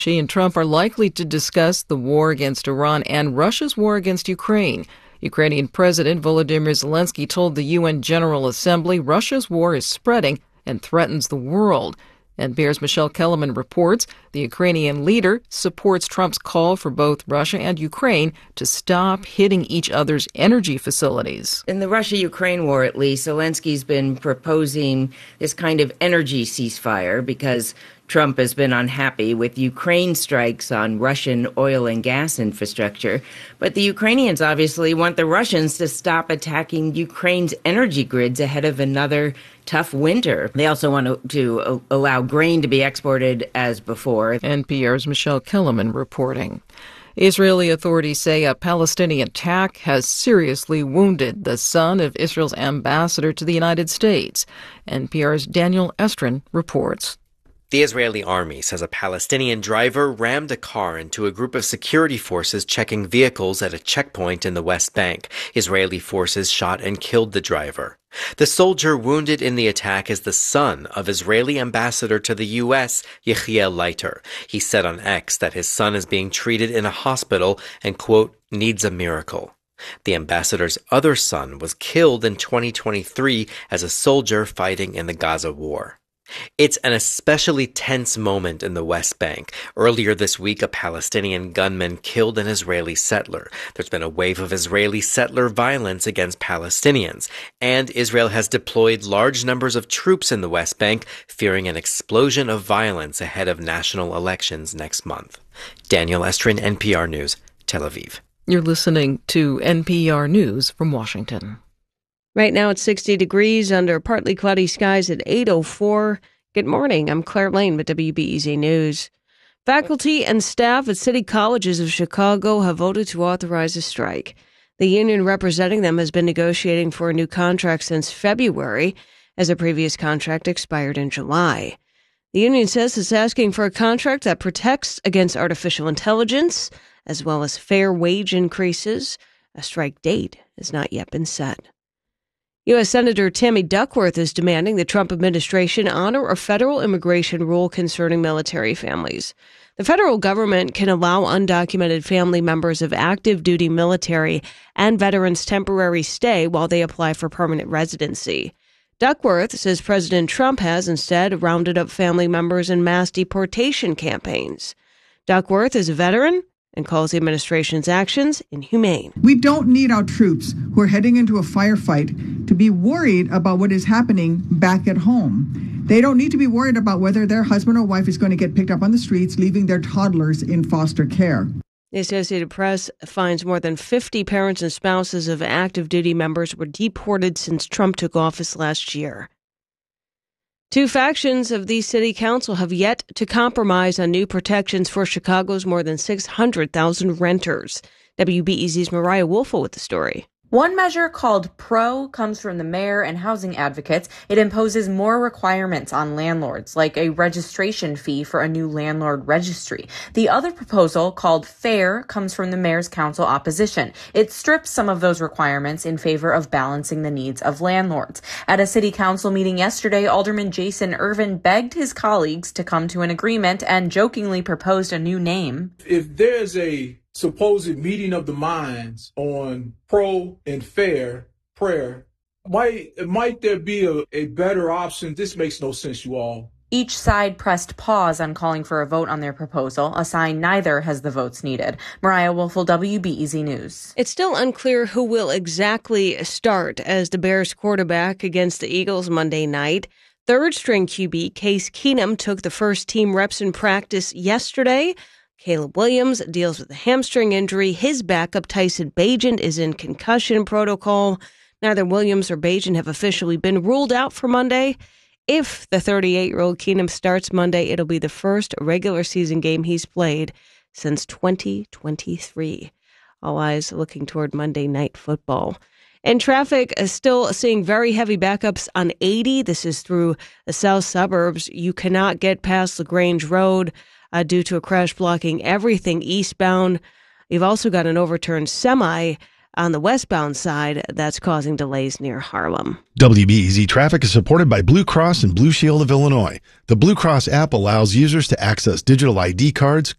She and Trump are likely to discuss the war against Iran and Russia's war against Ukraine. Ukrainian President Volodymyr Zelensky told the UN General Assembly Russia's war is spreading and threatens the world. NPR's Michelle Kellerman reports the Ukrainian leader supports Trump's call for both Russia and Ukraine to stop hitting each other's energy facilities. In the Russia-Ukraine war, at least, Zelensky's been proposing this kind of energy ceasefire because Trump has been unhappy with Ukraine strikes on Russian oil and gas infrastructure. But the Ukrainians obviously want the Russians to stop attacking Ukraine's energy grids ahead of another tough winter. They also want to allow grain to be exported as before. NPR's Michelle Kellerman reporting. Israeli authorities say a Palestinian attack has seriously wounded the son of Israel's ambassador to the United States. NPR's Daniel Estrin reports. The Israeli army says a Palestinian driver rammed a car into a group of security forces checking vehicles at a checkpoint in the West Bank. Israeli forces shot and killed the driver. The soldier wounded in the attack is the son of Israeli ambassador to the U.S., Yechiel Leiter. He said on X that his son is being treated in a hospital and, quote, needs a miracle. The ambassador's other son was killed in 2023 as a soldier fighting in the Gaza war. It's an especially tense moment in the West Bank. Earlier this week, a Palestinian gunman killed an Israeli settler. There's been a wave of Israeli settler violence against Palestinians, and Israel has deployed large numbers of troops in the West Bank, fearing an explosion of violence ahead of national elections next month. Daniel Estrin, NPR News, Tel Aviv. You're listening to NPR News from Washington. Right now it's 60 degrees under partly cloudy skies at 8:04. Good morning. I'm Claire Lane with WBEZ News. Faculty and staff at city colleges of Chicago have voted to authorize a strike. The union representing them has been negotiating for a new contract since February, as a previous contract expired in July. The union says it's asking for a contract that protects against artificial intelligence, as well as fair wage increases. A strike date has not yet been set. U.S. Senator Tammy Duckworth is demanding the Trump administration honor a federal immigration rule concerning military families. The federal government can allow undocumented family members of active duty military and veterans temporary stay while they apply for permanent residency. Duckworth says President Trump has instead rounded up family members in mass deportation campaigns. Duckworth is a veteran and calls the administration's actions inhumane. We don't need our troops who are heading into a firefight to be worried about what is happening back at home. They don't need to be worried about whether their husband or wife is going to get picked up on the streets, leaving their toddlers in foster care. The Associated Press finds more than 50 parents and spouses of active duty members were deported since Trump took office last year. Two factions of the city council have yet to compromise on new protections for Chicago's more than 600,000 renters. WBEZ's Mariah Woelfel with the story. One measure called PRO comes from the mayor and housing advocates. It imposes more requirements on landlords, like a registration fee for a new landlord registry. The other proposal, called FAIR, comes from the mayor's council opposition. It strips some of those requirements in favor of balancing the needs of landlords. At a city council meeting yesterday, Alderman Jason Irvin begged his colleagues to come to an agreement and jokingly proposed a new name. If there's a supposed meeting of the minds on pro and fair prayer, might there be a better option? This makes no sense, you all. Each side pressed pause on calling for a vote on their proposal, a sign neither has the votes needed. Mariah Woelfel, WBEZ News. It's still unclear who will exactly start as the Bears quarterback against the Eagles Monday night. Third-string QB Case Keenum took the first team reps in practice yesterday. Caleb Williams deals with a hamstring injury. His backup, Tyson Bagent, is in concussion protocol. Neither Williams or Bagent have officially been ruled out for Monday. If the 38-year-old Keenum starts Monday, it'll be the first regular season game he's played since 2023. All eyes looking toward Monday Night Football. And traffic is still seeing very heavy backups on 80. This is through the south suburbs. You cannot get past LaGrange Road due to a crash blocking everything eastbound. You've also got an overturned semi On the westbound side, that's causing delays near Harlem. WBEZ traffic is supported by Blue Cross and Blue Shield of Illinois. The Blue Cross app allows users to access digital ID cards,